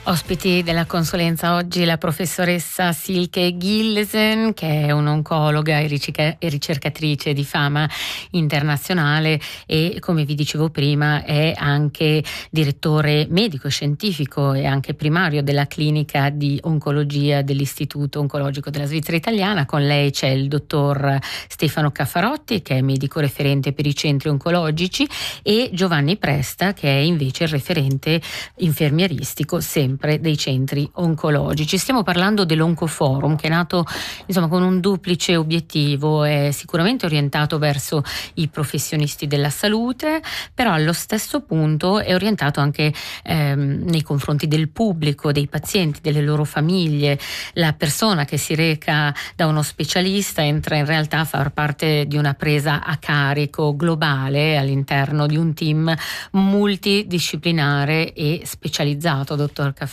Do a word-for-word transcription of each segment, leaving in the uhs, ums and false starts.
Ospiti della consulenza oggi la professoressa Silke Gillesen, che è un'oncologa e ricercatrice di fama internazionale e, come vi dicevo prima, è anche direttore medico e scientifico e anche primario della clinica di oncologia dell'Istituto Oncologico della Svizzera Italiana. Con lei c'è il dottor Stefano Caffarotti, che è medico referente per i centri oncologici, e Giovanni Presta, che è invece il referente infermieristico sempre dei centri oncologici. Stiamo parlando dell'Oncoforum, che è nato insomma con un duplice obiettivo: è sicuramente orientato verso i professionisti della salute, però allo stesso punto è orientato anche ehm, nei confronti del pubblico, dei pazienti, delle loro famiglie. La persona che si reca da uno specialista entra in realtà a far parte di una presa a carico globale all'interno di un team multidisciplinare e specializzato. Dottor Caffarotti.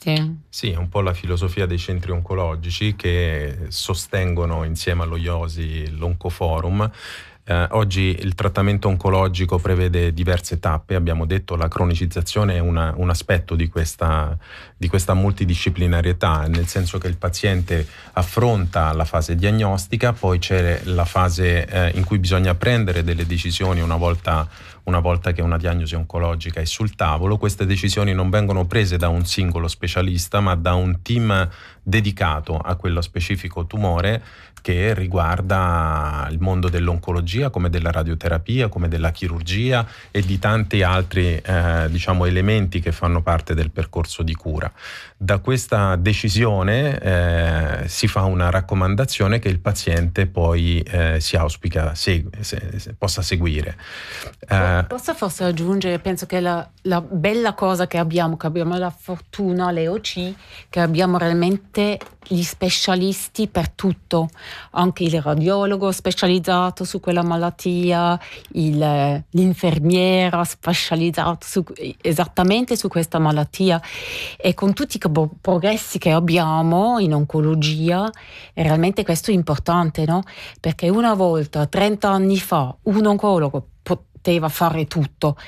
Sì, è un po' la filosofia dei centri oncologici che sostengono insieme allo I O S I l'Oncoforum. Eh, oggi il trattamento oncologico prevede diverse tappe. Abbiamo detto la cronicizzazione è una, un aspetto di questa, di questa multidisciplinarietà, nel senso che il paziente affronta la fase diagnostica, poi c'è la fase eh, in cui bisogna prendere delle decisioni una volta Una volta che una diagnosi oncologica è sul tavolo. Queste decisioni non vengono prese da un singolo specialista, ma da un team dedicato a quello specifico tumore, che riguarda il mondo dell'oncologia, come della radioterapia, come della chirurgia e di tanti altri eh, diciamo elementi che fanno parte del percorso di cura. Da questa decisione eh, si fa una raccomandazione che il paziente poi eh, si auspica segui, se, se possa seguire. Eh, Posso forse aggiungere, penso che la, la bella cosa che abbiamo, che abbiamo la fortuna, le O C, che abbiamo realmente gli specialisti per tutto, anche il radiologo specializzato su quella malattia, il, l'infermiera specializzato su, esattamente su questa malattia, e con tutti i progressi che abbiamo in oncologia, realmente questo è importante, no? Perché una volta, trenta anni fa, un oncologo poteva fare tutto,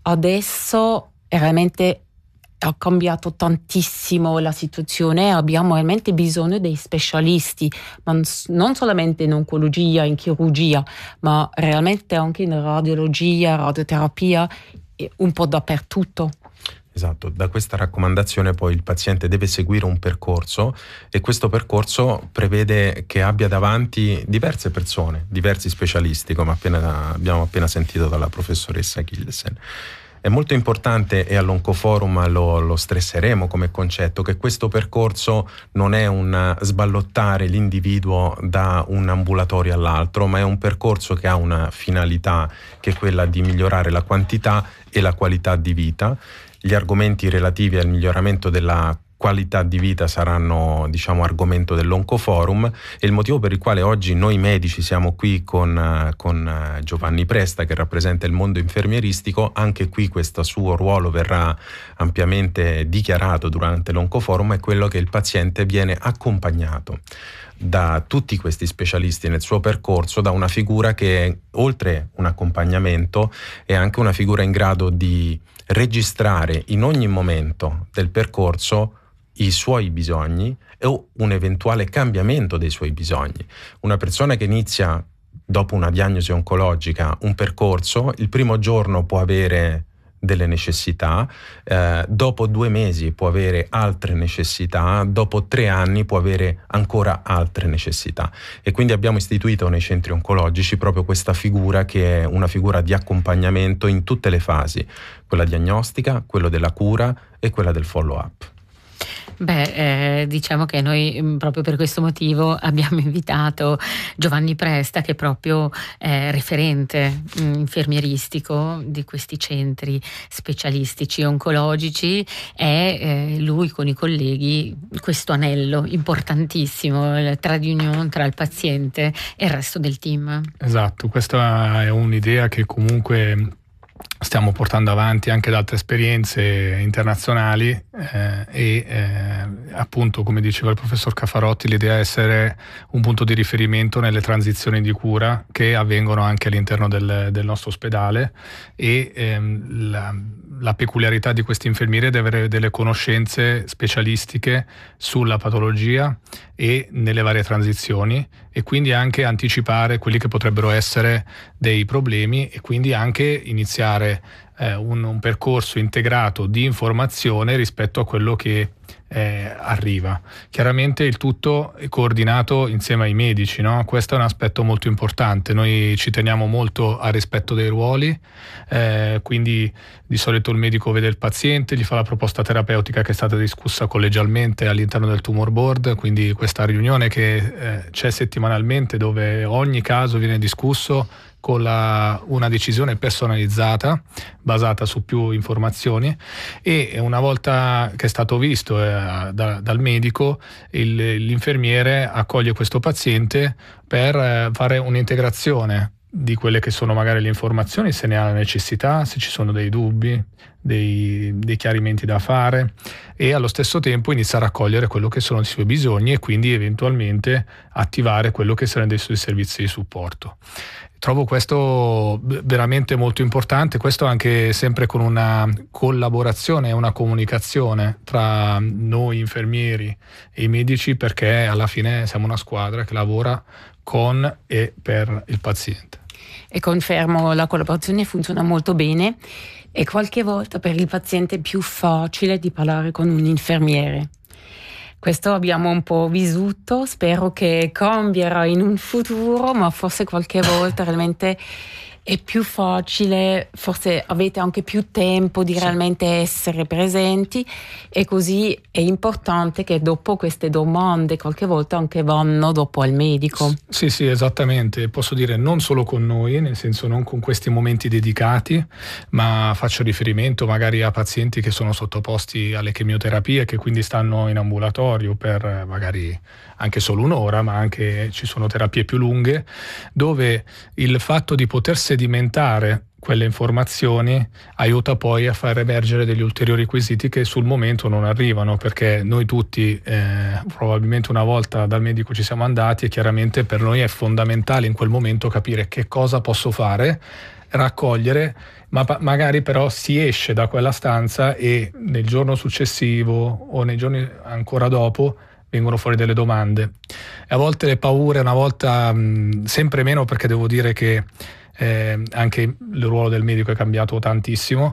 adesso realmente ha cambiato tantissimo la situazione. Abbiamo realmente bisogno dei specialisti, ma non solamente in oncologia, in chirurgia, ma realmente anche in radiologia, radioterapia, un po' dappertutto. Esatto, da questa raccomandazione poi il paziente deve seguire un percorso, e questo percorso prevede che abbia davanti diverse persone, diversi specialisti, come appena, abbiamo appena sentito dalla professoressa Gillesen. È molto importante, e all'Oncoforum lo, lo stresseremo come concetto, che questo percorso non è un sballottare l'individuo da un ambulatorio all'altro, ma è un percorso che ha una finalità, che è quella di migliorare la quantità e la qualità di vita. Gli argomenti relativi al miglioramento della qualità di vita saranno, diciamo, argomento dell'Oncoforum, e il motivo per il quale oggi noi medici siamo qui con, con Giovanni Presta, che rappresenta il mondo infermieristico. Anche qui questo suo ruolo verrà ampiamente dichiarato durante l'Oncoforum, è quello che il paziente viene accompagnato da tutti questi specialisti nel suo percorso, da una figura che, oltre un accompagnamento, è anche una figura in grado di registrare in ogni momento del percorso i suoi bisogni o un eventuale cambiamento dei suoi bisogni. Una persona che inizia dopo una diagnosi oncologica un percorso, il primo giorno può avere delle necessità, eh, dopo due mesi può avere altre necessità, dopo tre anni può avere ancora altre necessità, e quindi abbiamo istituito nei centri oncologici proprio questa figura, che è una figura di accompagnamento in tutte le fasi, quella diagnostica, quello della cura e quella del follow up. Beh, eh, diciamo che noi proprio per questo motivo abbiamo invitato Giovanni Presta, che è proprio eh, referente mh, infermieristico di questi centri specialistici oncologici. È eh, lui con i colleghi questo anello importantissimo tra di unione tra il paziente e il resto del team. Esatto, questa è un'idea che comunque stiamo portando avanti anche da altre esperienze internazionali eh, e eh, appunto, come diceva il professor Caffarotti, l'idea è essere un punto di riferimento nelle transizioni di cura che avvengono anche all'interno del, del nostro ospedale, e ehm, la, la peculiarità di questi infermieri è di avere delle conoscenze specialistiche sulla patologia e nelle varie transizioni, e quindi anche anticipare quelli che potrebbero essere dei problemi, e quindi anche iniziare eh, un, un percorso integrato di informazione rispetto a quello che eh, arriva. Chiaramente il tutto è coordinato insieme ai medici, no? Questo è un aspetto molto importante. Noi ci teniamo molto al rispetto dei ruoli, eh, quindi di solito il medico vede il paziente, gli fa la proposta terapeutica che è stata discussa collegialmente all'interno del tumor board, quindi questa riunione che eh, c'è settimanalmente, dove ogni caso viene discusso con la, una decisione personalizzata basata su più informazioni, e una volta che è stato visto eh, da, dal medico, il, l'infermiere accoglie questo paziente per eh, fare un'integrazione di quelle che sono magari le informazioni, se ne ha la necessità, se ci sono dei dubbi, dei, dei chiarimenti da fare, e allo stesso tempo iniziare a raccogliere quello che sono i suoi bisogni e quindi eventualmente attivare quello che saranno dei suoi servizi di supporto. Trovo questo veramente molto importante, questo anche sempre con una collaborazione e una comunicazione tra noi infermieri e i medici, perché alla fine siamo una squadra che lavora con e per il paziente. E confermo, la collaborazione funziona molto bene, e qualche volta per il paziente è più facile di parlare con un infermiere. Questo abbiamo un po' vissuto, spero che cambierà in un futuro, ma forse qualche volta realmente è più facile, forse avete anche più tempo di realmente essere presenti, e così è importante che dopo queste domande qualche volta anche vanno dopo al medico. Sì, sì, esattamente. Posso dire non solo con noi, nel senso non con questi momenti dedicati, ma faccio riferimento magari a pazienti che sono sottoposti alle chemioterapie, che quindi stanno in ambulatorio per magari anche solo un'ora, ma anche ci sono terapie più lunghe, dove il fatto di poter sedimentare quelle informazioni aiuta poi a far emergere degli ulteriori quesiti che sul momento non arrivano, perché noi tutti eh, probabilmente una volta dal medico ci siamo andati, e chiaramente per noi è fondamentale in quel momento capire che cosa posso fare, raccogliere, ma pa- magari però si esce da quella stanza e nel giorno successivo o nei giorni ancora dopo vengono fuori delle domande, e a volte le paure, una volta mh, sempre meno, perché devo dire che eh, anche il ruolo del medico è cambiato tantissimo,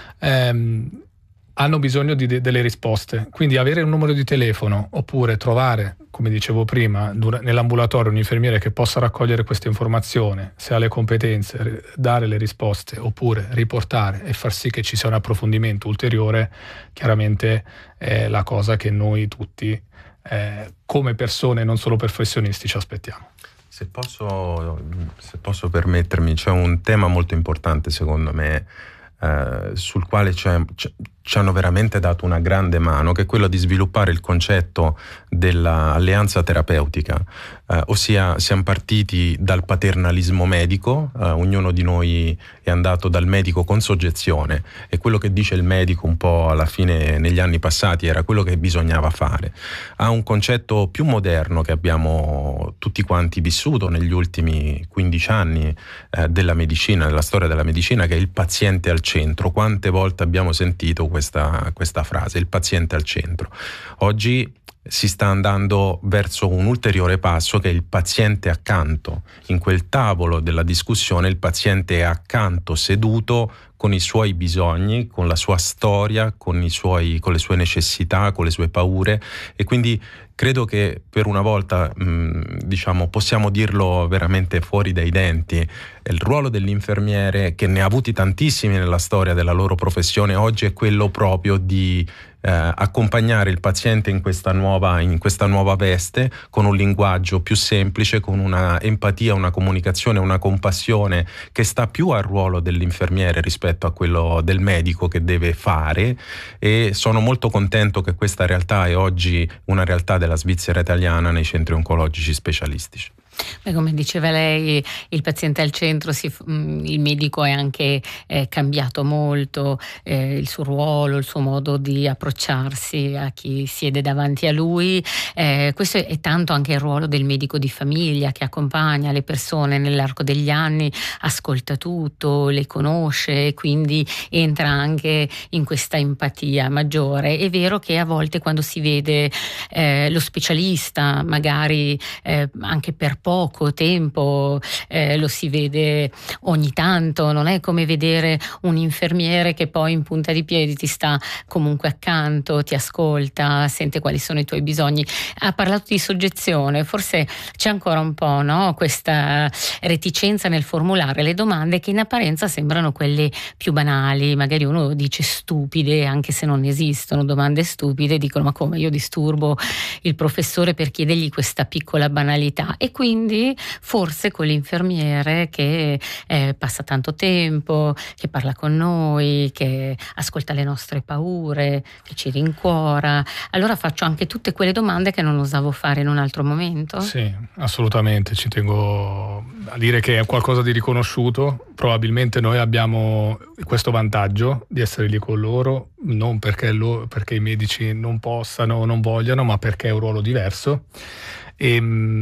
ehm, hanno bisogno di de- delle risposte, quindi avere un numero di telefono oppure trovare, come dicevo prima, dura- nell'ambulatorio un infermiere che possa raccogliere questa informazione, se ha le competenze, r- dare le risposte, oppure riportare e far sì che ci sia un approfondimento ulteriore, chiaramente è la cosa che noi tutti Eh, come persone, non solo professionisti, ci aspettiamo. Se posso, se posso permettermi, c'è un tema molto importante secondo me, eh, sul quale c'è, c'è, ci hanno veramente dato una grande mano, che è quello di sviluppare il concetto dell'alleanza terapeutica, eh, ossia siamo partiti dal paternalismo medico, eh, ognuno di noi è andato dal medico con soggezione, e quello che dice il medico un po' alla fine negli anni passati era quello che bisognava fare, a un concetto più moderno che abbiamo tutti quanti vissuto negli ultimi quindici anni eh, della medicina, della storia della medicina, che è il paziente al centro. Quante volte abbiamo sentito Questa, questa frase, il paziente al centro. Oggi si sta andando verso un ulteriore passo, che è il paziente accanto. In quel tavolo della discussione il paziente è accanto, seduto, con i suoi bisogni, con la sua storia, con, i suoi, con le sue necessità, con le sue paure, e quindi credo che per una volta mh, diciamo possiamo dirlo veramente fuori dai denti, il ruolo dell'infermiere, che ne ha avuti tantissimi nella storia della loro professione, oggi è quello proprio di eh, accompagnare il paziente in questa nuova in questa nuova veste, con un linguaggio più semplice, con una empatia, una comunicazione, una compassione che sta più al ruolo dell'infermiere rispetto a quello del medico che deve fare. E sono molto contento che questa realtà è oggi una realtà della Svizzera italiana nei centri oncologici specialistici. Beh, come diceva lei, il paziente al centro, si, il medico è anche eh, cambiato molto, eh, il suo ruolo, il suo modo di approcciarsi a chi siede davanti a lui. Eh, questo è tanto anche il ruolo del medico di famiglia che accompagna le persone nell'arco degli anni, ascolta tutto, le conosce e quindi entra anche in questa empatia maggiore. È vero che a volte quando si vede eh, lo specialista, magari eh, anche per poco tempo, eh, lo si vede ogni tanto, non è come vedere un infermiere che poi in punta di piedi ti sta comunque accanto, ti ascolta, sente quali sono i tuoi bisogni. Ha parlato di soggezione, forse c'è ancora un po', no? Questa reticenza nel formulare le domande che in apparenza sembrano quelle più banali, magari uno dice stupide, anche se non esistono domande stupide, dicono ma come, io disturbo il professore per chiedergli questa piccola banalità. E quindi forse con l'infermiere che eh, passa tanto tempo, che parla con noi, che ascolta le nostre paure, che ci rincuora, allora faccio anche tutte quelle domande che non osavo fare in un altro momento. Sì, assolutamente, ci tengo a dire che è qualcosa di riconosciuto. Probabilmente noi abbiamo questo vantaggio di essere lì con loro, non perché, lo, perché i medici non possano o non vogliano, ma perché è un ruolo diverso. E,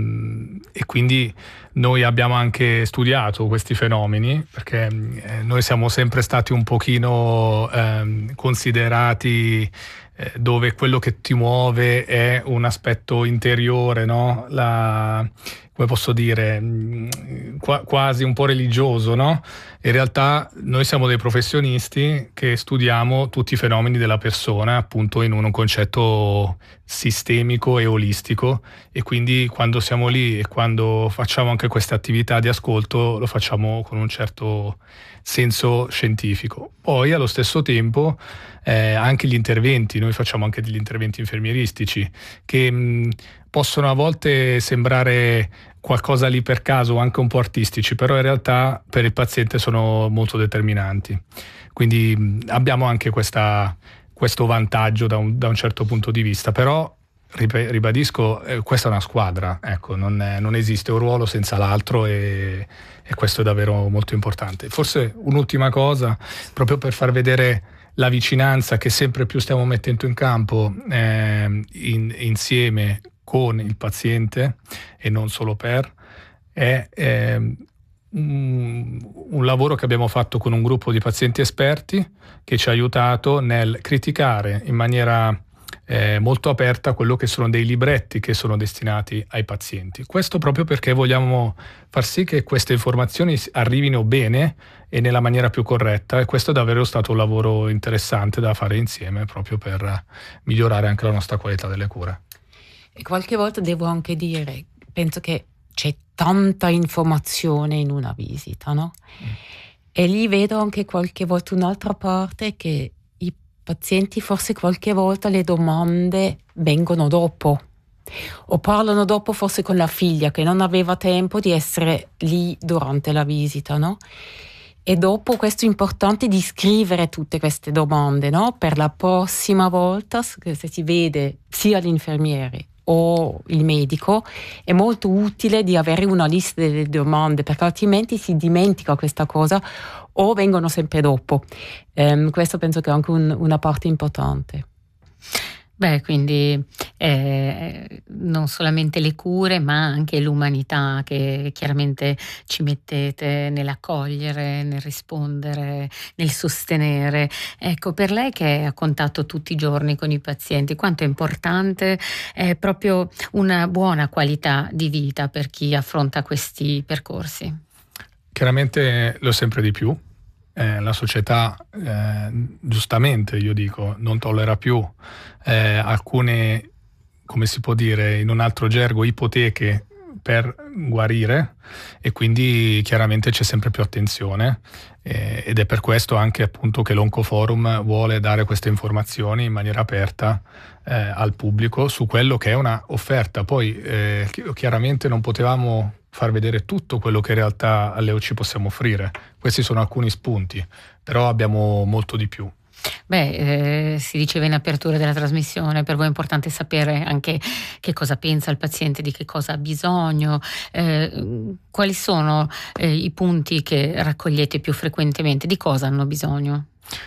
e quindi noi abbiamo anche studiato questi fenomeni, perché eh, noi siamo sempre stati un pochino eh, considerati eh, dove quello che ti muove è un aspetto interiore, no? La, come posso dire, qua, quasi un po' religioso, no? In realtà noi siamo dei professionisti che studiamo tutti i fenomeni della persona, appunto in un concetto sistemico e olistico, e quindi quando siamo lì e quando facciamo anche queste attività di ascolto lo facciamo con un certo senso scientifico. Poi allo stesso tempo eh, anche gli interventi, noi facciamo anche degli interventi infermieristici che mh, possono a volte sembrare qualcosa lì per caso, anche un po' artistici, però in realtà per il paziente sono molto determinanti. Quindi mh, abbiamo anche questa, questo vantaggio da un, da un certo punto di vista, però ribadisco, eh, questa è una squadra, ecco, non, è, non esiste un ruolo senza l'altro e, e questo è davvero molto importante. Forse un'ultima cosa, proprio per far vedere la vicinanza che sempre più stiamo mettendo in campo eh, in, insieme con il paziente e non solo per, è eh, un, un lavoro che abbiamo fatto con un gruppo di pazienti esperti che ci ha aiutato nel criticare in maniera eh, molto aperta quello che sono dei libretti che sono destinati ai pazienti. Questo proprio perché vogliamo far sì che queste informazioni arrivino bene e nella maniera più corretta, e questo è davvero stato un lavoro interessante da fare insieme proprio per migliorare anche la nostra qualità delle cure. E qualche volta devo anche dire, penso che c'è tanta informazione in una visita, no? Mm. E lì vedo anche qualche volta un'altra parte che i pazienti forse qualche volta le domande vengono dopo o parlano dopo forse con la figlia che non aveva tempo di essere lì durante la visita, no? E dopo questo è importante di scrivere tutte queste domande, no? Per la prossima volta, se si vede sia l'infermiere o il medico, è molto utile di avere una lista delle domande, perché altrimenti si dimentica questa cosa o vengono sempre dopo. Um, questo penso che è anche un, una parte importante. Beh, quindi eh, non solamente le cure, ma anche l'umanità che chiaramente ci mettete nell'accogliere, nel rispondere, nel sostenere. Ecco, per lei che ha contatto tutti i giorni con i pazienti, quanto è importante è proprio una buona qualità di vita per chi affronta questi percorsi? Chiaramente lo è sempre di più. Eh, la società eh, giustamente, io dico, non tollera più eh, alcune, come si può dire in un altro gergo, ipoteche per guarire, e quindi chiaramente c'è sempre più attenzione eh, ed è per questo anche appunto che l'Oncoforum vuole dare queste informazioni in maniera aperta eh, al pubblico su quello che è una offerta. Poi eh, chiaramente non potevamo far vedere tutto quello che in realtà alle O C possiamo offrire. Questi sono alcuni spunti, però abbiamo molto di più. Beh, eh, si diceva in apertura della trasmissione, per voi è importante sapere anche che cosa pensa il paziente, di che cosa ha bisogno, eh, quali sono eh, i punti che raccogliete più frequentemente, di cosa hanno bisogno?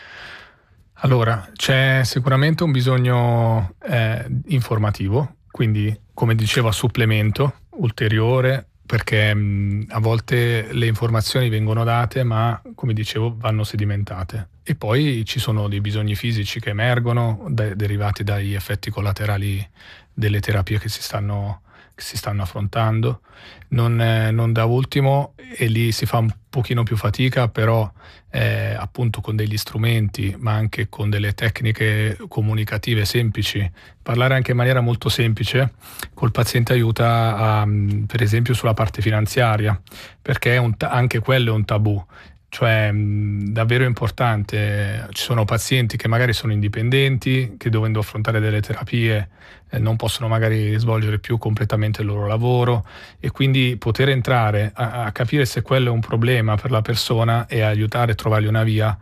Allora, c'è sicuramente un bisogno eh, informativo, quindi come dicevo a supplemento ulteriore, perché mh, a volte le informazioni vengono date ma come dicevo vanno sedimentate, e poi ci sono dei bisogni fisici che emergono de- derivati dagli effetti collaterali delle terapie che si stanno, che si stanno affrontando. Non, eh, non da ultimo, e lì si fa un pochino più fatica, però eh, appunto con degli strumenti ma anche con delle tecniche comunicative semplici, parlare anche in maniera molto semplice col paziente aiuta a, per esempio sulla parte finanziaria, perché è un ta- anche quello è un tabù. Cioè mh, davvero importante, ci sono pazienti che magari sono indipendenti, che dovendo affrontare delle terapie eh, non possono magari svolgere più completamente il loro lavoro, e quindi poter entrare a, a capire se quello è un problema per la persona e aiutare a trovargli una via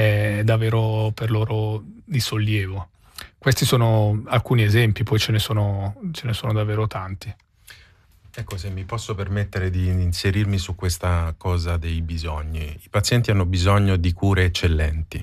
è davvero per loro di sollievo. Questi sono alcuni esempi, poi ce ne sono, ce ne sono davvero tanti. Ecco, se mi posso permettere di inserirmi su questa cosa dei bisogni. I pazienti hanno bisogno di cure eccellenti,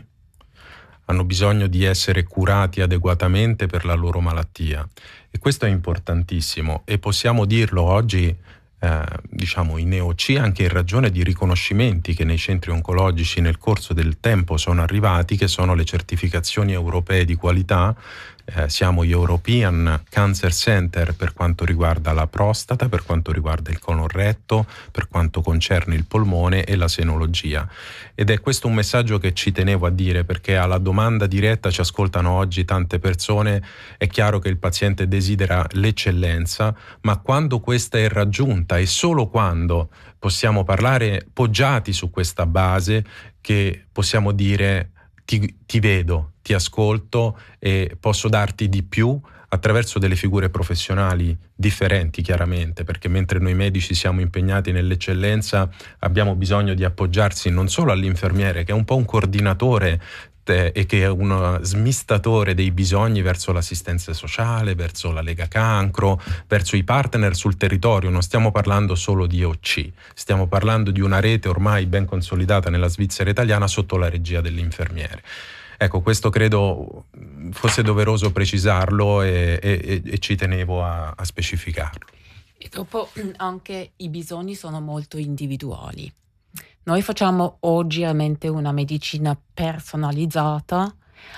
hanno bisogno di essere curati adeguatamente per la loro malattia, e questo è importantissimo, e possiamo dirlo oggi eh, diciamo in E O C anche in ragione di riconoscimenti che nei centri oncologici nel corso del tempo sono arrivati, che sono le certificazioni europee di qualità. Eh, siamo European Cancer Center per quanto riguarda la prostata, per quanto riguarda il colon retto, per quanto concerne il polmone e la senologia. Ed è questo un messaggio che ci tenevo a dire, perché alla domanda diretta ci ascoltano oggi tante persone. È chiaro che il paziente desidera l'eccellenza, ma quando questa è raggiunta, e solo quando possiamo parlare poggiati su questa base, che possiamo dire Ti, ti vedo, ti ascolto e posso darti di più attraverso delle figure professionali differenti, chiaramente, perché mentre noi medici siamo impegnati nell'eccellenza, abbiamo bisogno di appoggiarsi non solo all'infermiere, che è un po' un coordinatore eh, e che è un smistatore dei bisogni verso l'assistenza sociale, verso la Lega Cancro, verso i partner sul territorio. Non stiamo parlando solo di E O C, stiamo parlando di una rete ormai ben consolidata nella Svizzera italiana sotto la regia dell'infermiere. Ecco, questo credo fosse doveroso precisarlo e, e, e ci tenevo a, a specificarlo. E dopo anche i bisogni sono molto individuali. Noi facciamo oggi realmente una medicina personalizzata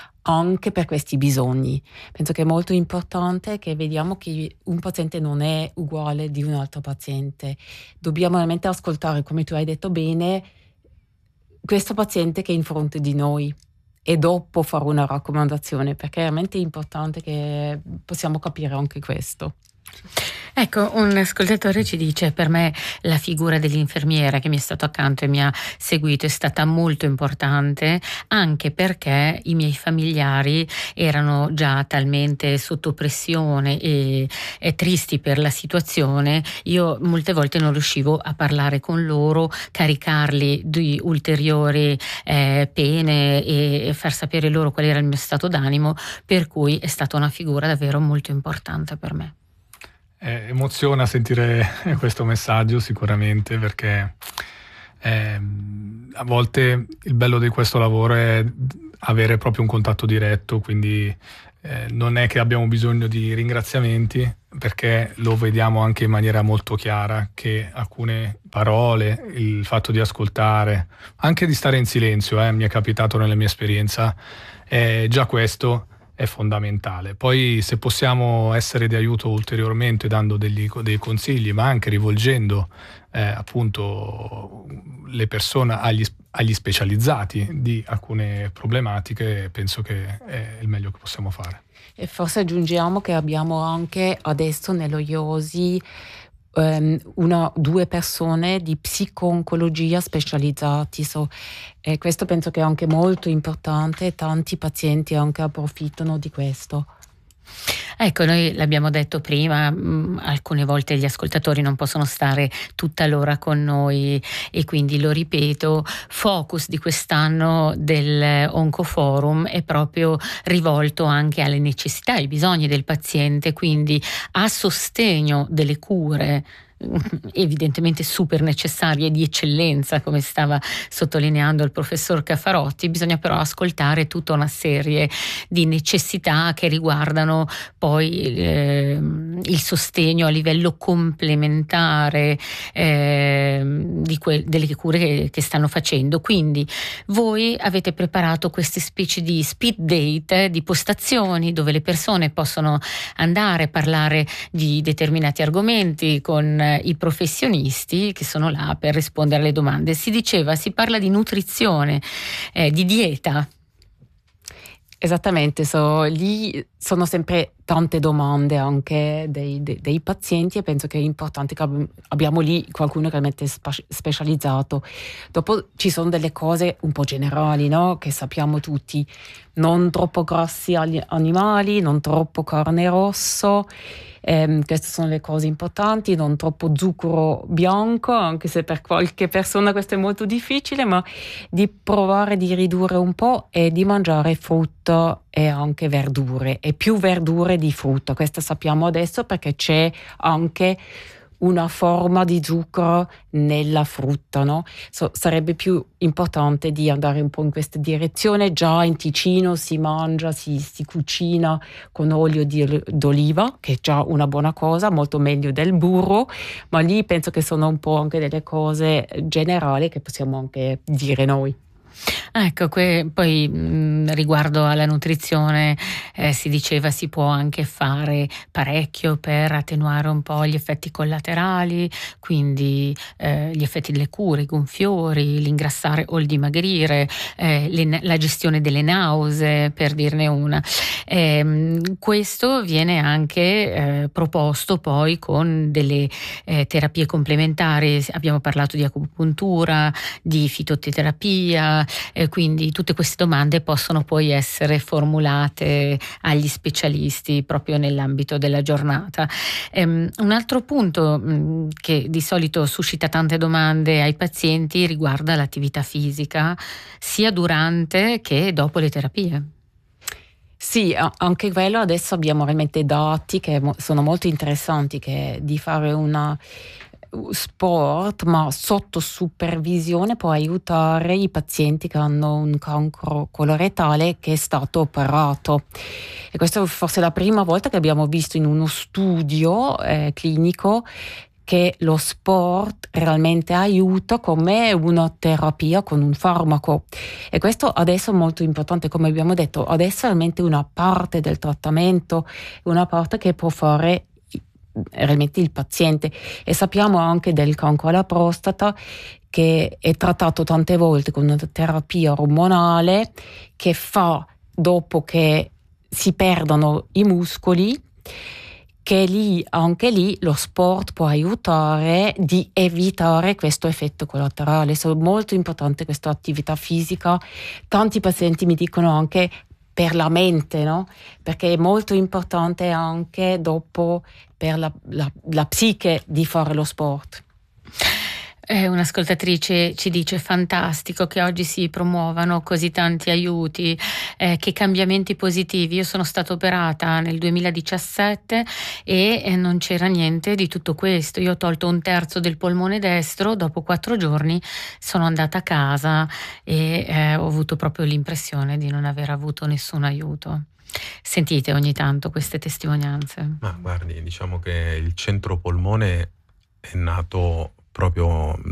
anche per questi bisogni. Penso che è molto importante che vediamo che un paziente non è uguale di un altro paziente. Dobbiamo veramente ascoltare, come tu hai detto bene, questo paziente che è in fronte di noi, e dopo fare una raccomandazione, perché è veramente importante che possiamo capire anche questo. Ecco, un ascoltatore ci dice: per me la figura dell'infermiera che mi è stato accanto e mi ha seguito è stata molto importante, anche perché i miei familiari erano già talmente sotto pressione e, e tristi per la situazione. Io molte volte non riuscivo a parlare con loro, caricarli di ulteriori eh, pene e far sapere loro qual era il mio stato d'animo, per cui è stata una figura davvero molto importante per me. Eh, emoziona sentire questo messaggio sicuramente, perché eh, a volte il bello di questo lavoro è avere proprio un contatto diretto, quindi eh, non è che abbiamo bisogno di ringraziamenti, perché lo vediamo anche in maniera molto chiara che alcune parole, il fatto di ascoltare, anche di stare in silenzio, eh, mi è capitato nella mia esperienza, eh, già questo è fondamentale. Poi se possiamo essere di aiuto ulteriormente dando degli, dei consigli, ma anche rivolgendo eh, appunto le persone agli, agli specializzati di alcune problematiche, penso che è il meglio che possiamo fare. E forse aggiungiamo che abbiamo anche adesso nello I O S I um, una, due persone di psico-oncologia specializzati, so, e questo penso che è anche molto importante, tanti pazienti anche approfittano di questo. Ecco, noi l'abbiamo detto prima, mh, alcune volte gli ascoltatori non possono stare tutta l'ora con noi e quindi lo ripeto, focus di quest'anno del Oncoforum è proprio rivolto anche alle necessità, ai bisogni del paziente, quindi a sostegno delle cure evidentemente super necessarie, di eccellenza, come stava sottolineando il professor Caffarotti. Bisogna però ascoltare tutta una serie di necessità che riguardano poi eh, il sostegno a livello complementare eh, di que- delle cure che, che stanno facendo. Quindi voi avete preparato queste specie di speed date, di postazioni dove le persone possono andare a parlare di determinati argomenti con i professionisti che sono là per rispondere alle domande. Si diceva, si parla di nutrizione, eh, di dieta. Esattamente, so, lì sono sempre tante domande anche dei, dei, dei pazienti e penso che è importante che abbiamo lì qualcuno realmente spa- specializzato. Dopo ci sono delle cose un po' generali, no? Che sappiamo tutti, non troppo grossi animali, non troppo carne rosso, ehm, queste sono le cose importanti, non troppo zucchero bianco, anche se per qualche persona questo è molto difficile, ma di provare di ridurre un po' e di mangiare frutta e anche verdure, e più verdure di frutta. Questo sappiamo adesso perché c'è anche una forma di zucchero nella frutta, no? So, sarebbe più importante di andare un po' in questa direzione. Già in Ticino si mangia, si, si cucina con olio di, d'oliva, che è già una buona cosa, molto meglio del burro, ma lì penso che sono un po' anche delle cose generali che possiamo anche dire noi. Ecco, que- poi mh, riguardo alla nutrizione eh, si diceva si può anche fare parecchio per attenuare un po' gli effetti collaterali, quindi eh, gli effetti delle cure, i gonfiori, l'ingrassare o il dimagrire, eh, le, la gestione delle nausee, per dirne una. Eh, questo viene anche eh, proposto poi con delle eh, terapie complementari. Abbiamo parlato di acupuntura, di fitoterapia. Eh, quindi tutte queste domande possono poi essere formulate agli specialisti proprio nell'ambito della giornata. Um, un altro punto mh, che di solito suscita tante domande ai pazienti riguarda l'attività fisica, sia durante che dopo le terapie. Sì, anche quello adesso abbiamo realmente dati che sono molto interessanti, che di fare una sport ma sotto supervisione può aiutare i pazienti che hanno un cancro colorettale che è stato operato, e questa è forse la prima volta che abbiamo visto in uno studio eh, clinico che lo sport realmente aiuta come una terapia con un farmaco, e questo adesso è molto importante. Come abbiamo detto, adesso è realmente una parte del trattamento, una parte che può fare realmente il paziente. E sappiamo anche del cancro alla prostata che è trattato tante volte con una terapia ormonale che fa dopo che si perdono i muscoli, che lì anche lì lo sport può aiutare di evitare questo effetto collaterale. È molto importante questa attività fisica. Tanti pazienti mi dicono anche per la mente, no? Perché è molto importante anche dopo per la, la, la psiche di fare lo sport. Eh, un'ascoltatrice ci dice: fantastico che oggi si promuovano così tanti aiuti, eh, che cambiamenti positivi. Io sono stata operata nel duemiladiciassette e eh, non c'era niente di tutto questo. Io ho tolto un terzo del polmone destro, dopo quattro giorni sono andata a casa e eh, ho avuto proprio l'impressione di non aver avuto nessun aiuto. Sentite ogni tanto queste testimonianze? Ma guardi, diciamo che il centro polmone è nato proprio